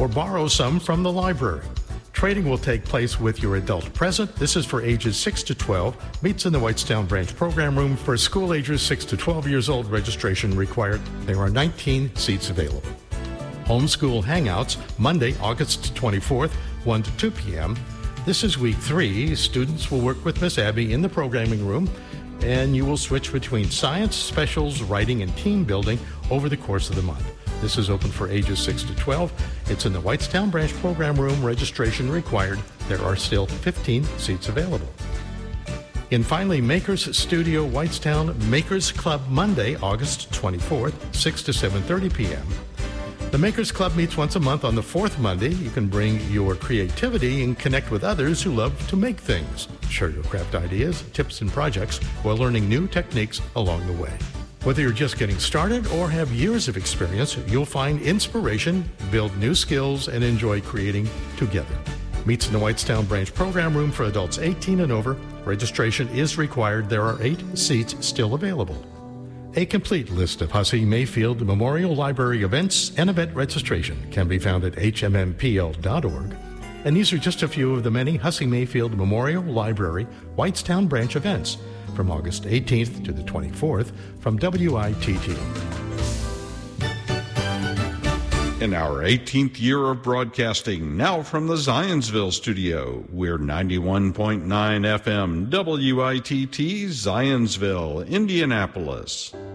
or borrow some from the library. Trading will take place with your adult present. This is for ages 6 to 12. Meets in the Whitestown Branch program room for school ages 6 to 12 years old. Registration required. There are 19 seats available. Homeschool Hangouts, Monday, August 24th, 1 to 2 p.m. This is week 3. Students will work with Miss Abby in the programming room, and you will switch between science, specials, writing, and team building over the course of the month. This is open for ages 6 to 12. It's in the Whitestown Branch program room. Registration required. There are still 15 seats available. And finally, Makers Studio Whitestown Makers Club, Monday, August 24th, 6 to 7:30 p.m. The Makers Club meets once a month on the fourth Monday. You can bring your creativity and connect with others who love to make things. Share your craft ideas, tips, and projects while learning new techniques along the way. Whether you're just getting started or have years of experience, you'll find inspiration, build new skills, and enjoy creating together. Meets in the Whitestown Branch program room for adults 18 and over. Registration is required. There are 8 seats still available. A complete list of Hussey Mayfield Memorial Library events and event registration can be found at hmmpl.org. And these are just a few of the many Hussey Mayfield Memorial Library Whitestown Branch events from August 18th to the 24th from WITT. In our 18th year of broadcasting, now from the Zionsville studio, we're 91.9 FM WITT Zionsville, Indianapolis.